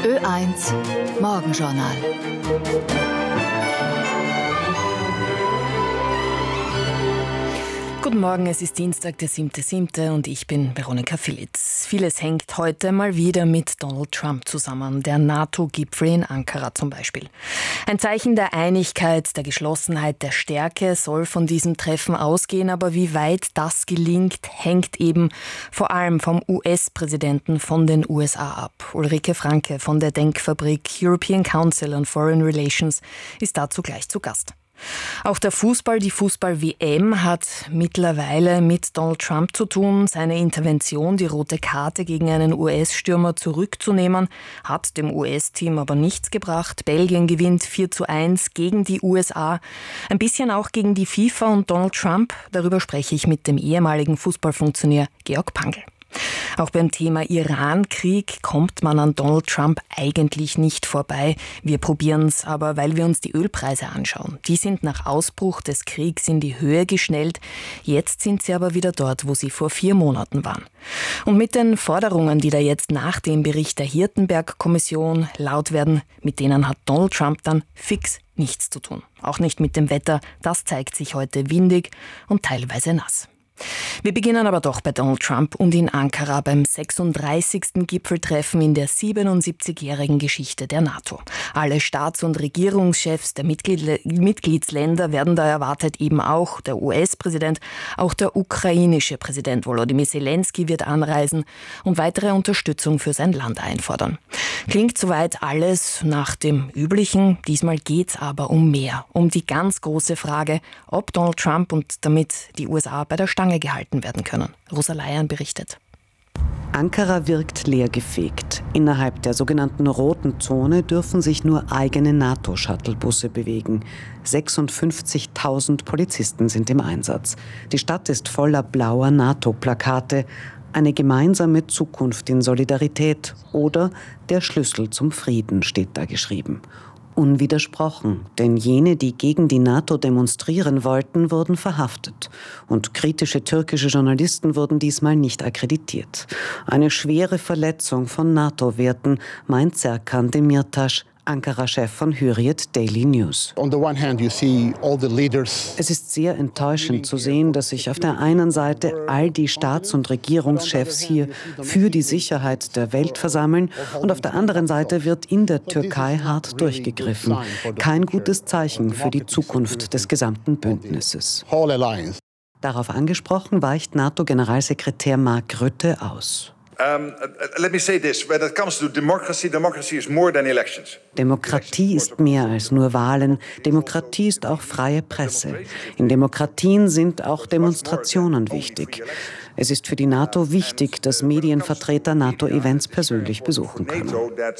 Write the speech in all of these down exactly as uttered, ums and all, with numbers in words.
Ö eins Morgenjournal. Guten Morgen, es ist Dienstag, der siebte siebte und ich bin Veronika Philitz. Vieles hängt heute mal wieder mit Donald Trump zusammen, der NATO-Gipfel in Ankara zum Beispiel. Ein Zeichen der Einigkeit, der Geschlossenheit, der Stärke soll von diesem Treffen ausgehen, aber wie weit das gelingt, hängt eben vor allem vom U S-Präsidenten von den U S A ab. Ulrike Franke von der Denkfabrik European Council on Foreign Relations ist dazu gleich zu Gast. Auch der Fußball, die Fußball-W M hat mittlerweile mit Donald Trump zu tun. Seine Intervention, die rote Karte gegen einen U S-Stürmer zurückzunehmen, hat dem U S-Team aber nichts gebracht. Belgien gewinnt vier zu eins gegen die U S A. Ein bisschen auch gegen die FIFA und Donald Trump. Darüber spreche ich mit dem ehemaligen Fußballfunktionär Georg Pangl. Auch beim Thema Iran-Krieg kommt man an Donald Trump eigentlich nicht vorbei. Wir probieren es aber, weil wir uns die Ölpreise anschauen. Die sind nach Ausbruch des Kriegs in die Höhe geschnellt. Jetzt sind sie aber wieder dort, wo sie vor vier Monaten waren. Und mit den Forderungen, die da jetzt nach dem Bericht der Hirtenberg-Kommission laut werden, mit denen hat Donald Trump dann fix nichts zu tun. Auch nicht mit dem Wetter. Das zeigt sich heute windig und teilweise nass. Wir beginnen aber doch bei Donald Trump und in Ankara beim sechsunddreißigsten Gipfeltreffen in der siebenundsiebzigjährigen Geschichte der NATO. Alle Staats- und Regierungschefs der Mitglied- Mitgliedsländer werden da erwartet, eben auch der U S-Präsident, auch der ukrainische Präsident Volodymyr Zelensky wird anreisen und weitere Unterstützung für sein Land einfordern. Klingt soweit alles nach dem Üblichen. Diesmal geht's aber um mehr, um die ganz große Frage, ob Donald Trump und damit die U S A bei der Stange gehalten werden können. Rosa Leiern berichtet. Ankara wirkt leergefegt. Innerhalb der sogenannten roten Zone dürfen sich nur eigene NATO-Shuttlebusse bewegen. sechsundfünfzigtausend Polizisten sind im Einsatz. Die Stadt ist voller blauer NATO-Plakate. Eine gemeinsame Zukunft in Solidarität oder der Schlüssel zum Frieden steht da geschrieben. Unwidersprochen, denn jene, die gegen die NATO demonstrieren wollten, wurden verhaftet. Und kritische türkische Journalisten wurden diesmal nicht akkreditiert. Eine schwere Verletzung von NATO-Werten, meint Serkan Demirtas, Ankara-Chef von Hürriyet Daily News. Es ist sehr enttäuschend zu sehen, dass sich auf der einen Seite all die Staats- und Regierungschefs hier für die Sicherheit der Welt versammeln und auf der anderen Seite wird in der Türkei hart durchgegriffen. Kein gutes Zeichen für die Zukunft des gesamten Bündnisses. Darauf angesprochen weicht NATO-Generalsekretär Mark Rutte aus. Um, let me say this, when it comes to democracy, democracy is more than elections. Demokratie ist mehr als nur Wahlen. Demokratie ist auch freie Presse. In Demokratien sind auch Demonstrationen wichtig. Es ist für die NATO wichtig, dass Medienvertreter NATO-Events persönlich besuchen können.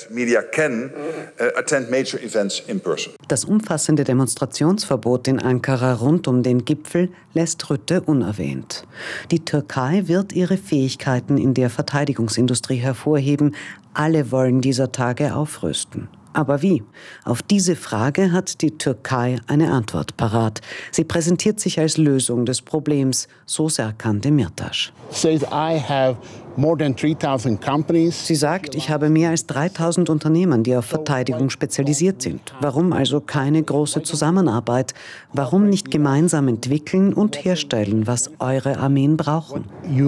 Das umfassende Demonstrationsverbot in Ankara rund um den Gipfel lässt Rutte unerwähnt. Die Türkei wird ihre Fähigkeiten in der Verteidigungsindustrie hervorheben. Alle wollen dieser Tage aufrüsten. Aber wie? Auf diese Frage hat die Türkei eine Antwort parat. Sie präsentiert sich als Lösung des Problems, so Serkan Demirtas. Sie sagt, ich habe mehr als dreitausend Unternehmen, die auf Verteidigung spezialisiert sind. Warum also keine große Zusammenarbeit? Warum nicht gemeinsam entwickeln und herstellen, was eure Armeen brauchen?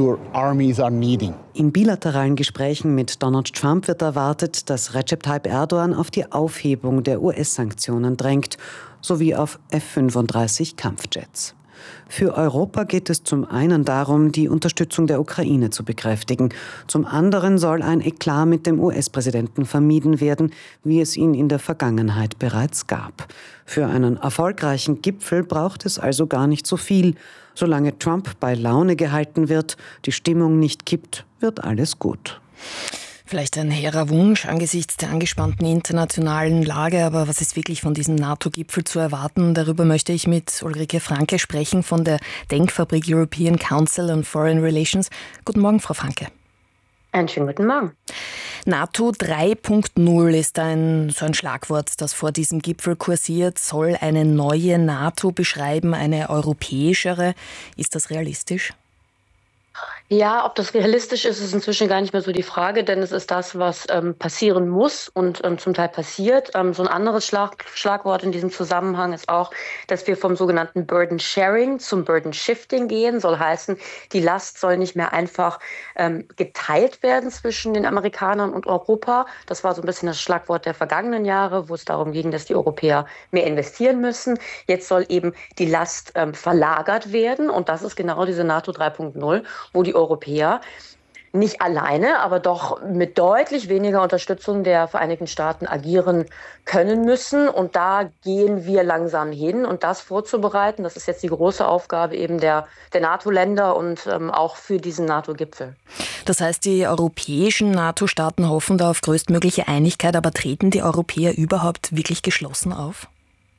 In bilateralen Gesprächen mit Donald Trump wird erwartet, dass Recep Tayyip Erdogan auf die Aufhebung der U S-Sanktionen drängt, sowie auf F fünfunddreißig Kampfjets. Für Europa geht es zum einen darum, die Unterstützung der Ukraine zu bekräftigen. Zum anderen soll ein Eklat mit dem U S-Präsidenten vermieden werden, wie es ihn in der Vergangenheit bereits gab. Für einen erfolgreichen Gipfel braucht es also gar nicht so viel. Solange Trump bei Laune gehalten wird, die Stimmung nicht kippt, wird alles gut. Vielleicht ein hehrer Wunsch angesichts der angespannten internationalen Lage, aber was ist wirklich von diesem NATO-Gipfel zu erwarten? Darüber möchte ich mit Ulrike Franke sprechen von der Denkfabrik European Council on Foreign Relations. Guten Morgen, Frau Franke. Einen schönen guten Morgen. NATO drei Punkt null ist ein, so ein Schlagwort, das vor diesem Gipfel kursiert, soll eine neue NATO beschreiben, eine europäischere. Ist das realistisch? Ja, ob das realistisch ist, ist inzwischen gar nicht mehr so die Frage, denn es ist das, was ähm, passieren muss und ähm, zum Teil passiert. Ähm, so ein anderes Schlag Schlagwort in diesem Zusammenhang ist auch, dass wir vom sogenannten Burden Sharing zum Burden Shifting gehen. Soll heißen, die Last soll nicht mehr einfach ähm, geteilt werden zwischen den Amerikanern und Europa. Das war so ein bisschen das Schlagwort der vergangenen Jahre, wo es darum ging, dass die Europäer mehr investieren müssen. Jetzt soll eben die Last ähm, verlagert werden und das ist genau diese NATO drei Punkt null, wo die Europäer nicht alleine, aber doch mit deutlich weniger Unterstützung der Vereinigten Staaten agieren können müssen. Und da gehen wir langsam hin. Und das vorzubereiten, das ist jetzt die große Aufgabe eben der, der NATO-Länder und ähm, auch für diesen NATO-Gipfel. Das heißt, die europäischen NATO-Staaten hoffen da auf größtmögliche Einigkeit, aber treten die Europäer überhaupt wirklich geschlossen auf?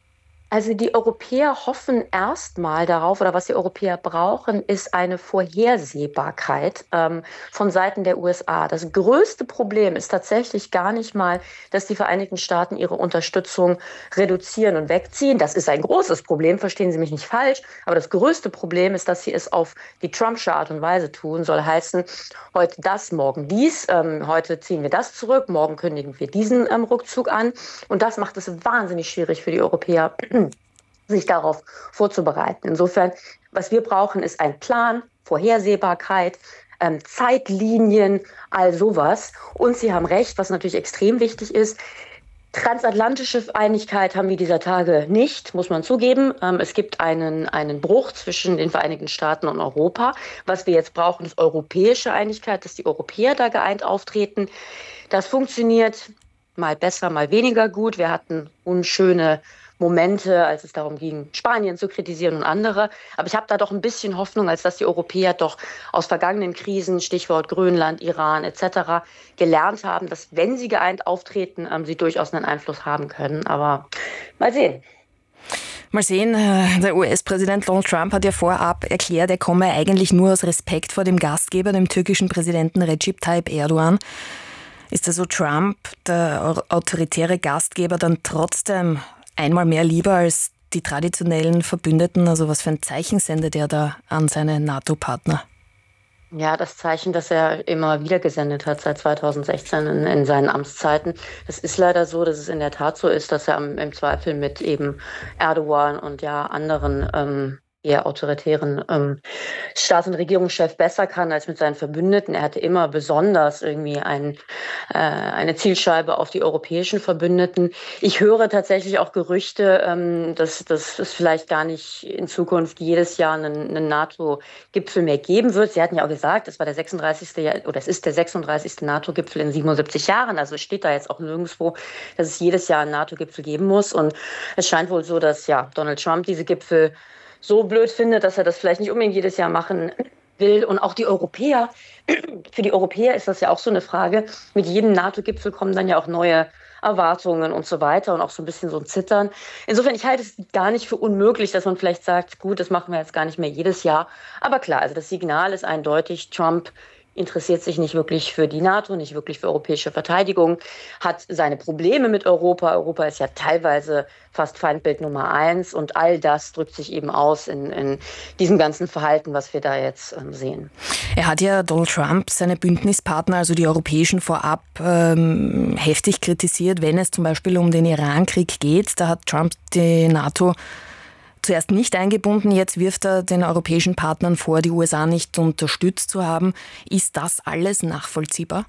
Also die Europäer hoffen erstmal darauf, oder was die Europäer brauchen, ist eine Vorhersehbarkeit ähm, von Seiten der U S A. Das größte Problem ist tatsächlich gar nicht mal, dass die Vereinigten Staaten ihre Unterstützung reduzieren und wegziehen. Das ist ein großes Problem, verstehen Sie mich nicht falsch. Aber das größte Problem ist, dass sie es auf die Trumpsche Art und Weise tun. Soll heißen, heute das, morgen dies. Ähm, heute ziehen wir das zurück, morgen kündigen wir diesen ähm, Rückzug an. Und das macht es wahnsinnig schwierig für die Europäer, sich darauf vorzubereiten. Insofern, was wir brauchen, ist ein Plan, Vorhersehbarkeit, ähm, Zeitlinien, all sowas. Und Sie haben recht, was natürlich extrem wichtig ist, transatlantische Einigkeit haben wir dieser Tage nicht, muss man zugeben. Ähm, es gibt einen, einen Bruch zwischen den Vereinigten Staaten und Europa. Was wir jetzt brauchen, ist europäische Einigkeit, dass die Europäer da geeint auftreten. Das funktioniert mal besser, mal weniger gut. Wir hatten unschöne Momente, als es darum ging, Spanien zu kritisieren und andere. Aber ich habe da doch ein bisschen Hoffnung, als dass die Europäer doch aus vergangenen Krisen, Stichwort Grönland, Iran et cetera, gelernt haben, dass, wenn sie geeint auftreten, ähm, sie durchaus einen Einfluss haben können. Aber mal sehen. Mal sehen, der U S-Präsident Donald Trump hat ja vorab erklärt, er komme eigentlich nur aus Respekt vor dem Gastgeber, dem türkischen Präsidenten Recep Tayyip Erdogan. Ist also Trump, der autoritäre Gastgeber, dann trotzdem einmal mehr lieber als die traditionellen Verbündeten? Also was für ein Zeichen sendet er da an seine NATO-Partner? Ja, das Zeichen, das er immer wieder gesendet hat seit zweitausendsechzehn in, in seinen Amtszeiten. Es ist leider so, dass es in der Tat so ist, dass er im, im Zweifel mit eben Erdogan und ja anderen ähm, eher autoritären ähm, Staats- und Regierungschef besser kann als mit seinen Verbündeten. Er hatte immer besonders irgendwie ein, äh, eine Zielscheibe auf die europäischen Verbündeten. Ich höre tatsächlich auch Gerüchte, ähm, dass, dass es vielleicht gar nicht in Zukunft jedes Jahr einen, einen NATO-Gipfel mehr geben wird. Sie hatten ja auch gesagt, es war der sechsunddreißigste Jahr, oder es ist der sechsunddreißigste NATO-Gipfel in siebenundsiebzig Jahren. Also es steht da jetzt auch nirgendwo, dass es jedes Jahr einen NATO-Gipfel geben muss. Und es scheint wohl so, dass ja Donald Trump diese Gipfel so blöd findet, dass er das vielleicht nicht unbedingt jedes Jahr machen will. Und auch die Europäer, für die Europäer ist das ja auch so eine Frage. Mit jedem NATO-Gipfel kommen dann ja auch neue Erwartungen und so weiter und auch so ein bisschen so ein Zittern. Insofern, ich halte es gar nicht für unmöglich, dass man vielleicht sagt, gut, das machen wir jetzt gar nicht mehr jedes Jahr. Aber klar, also das Signal ist eindeutig, Trump interessiert sich nicht wirklich für die NATO, nicht wirklich für europäische Verteidigung, hat seine Probleme mit Europa. Europa ist ja teilweise fast Feindbild Nummer eins und all das drückt sich eben aus in, in diesem ganzen Verhalten, was wir da jetzt ähm, sehen. Er hat ja, Donald Trump, seine Bündnispartner, also die europäischen, vorab ähm, heftig kritisiert, wenn es zum Beispiel um den Iran-Krieg geht. Da hat Trump die NATO zuerst nicht eingebunden, jetzt wirft er den europäischen Partnern vor, die U S A nicht unterstützt zu haben. Ist das alles nachvollziehbar?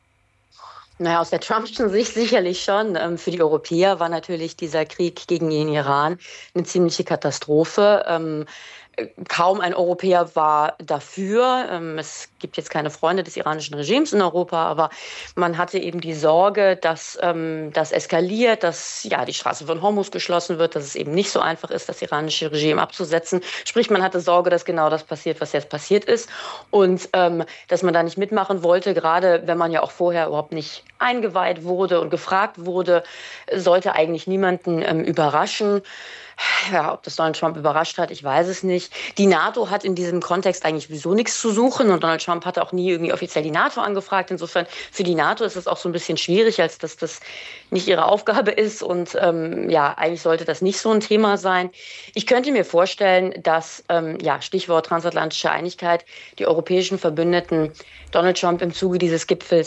Naja, aus der Trumpschen Sicht sicherlich schon. Für die Europäer war natürlich dieser Krieg gegen den Iran eine ziemliche Katastrophe. Kaum ein Europäer war dafür. Es gibt jetzt keine Freunde des iranischen Regimes in Europa, aber man hatte eben die Sorge, dass das eskaliert, dass ja die Straße von Hormuz geschlossen wird, dass es eben nicht so einfach ist, das iranische Regime abzusetzen. Sprich, man hatte Sorge, dass genau das passiert, was jetzt passiert ist und ähm, dass man da nicht mitmachen wollte, gerade wenn man ja auch vorher überhaupt nicht eingeweiht wurde und gefragt wurde, sollte eigentlich niemanden ähm, überraschen. Ja, ob das Donald Trump überrascht hat, ich weiß es nicht. Die NATO hat in diesem Kontext eigentlich sowieso nichts zu suchen und Donald Trump hatte auch nie irgendwie offiziell die NATO angefragt. Insofern für die NATO ist es auch so ein bisschen schwierig, als dass das nicht ihre Aufgabe ist und ähm, ja, eigentlich sollte das nicht so ein Thema sein. Ich könnte mir vorstellen, dass, ähm, ja, Stichwort transatlantische Einigkeit, die europäischen Verbündeten Donald Trump im Zuge dieses Gipfels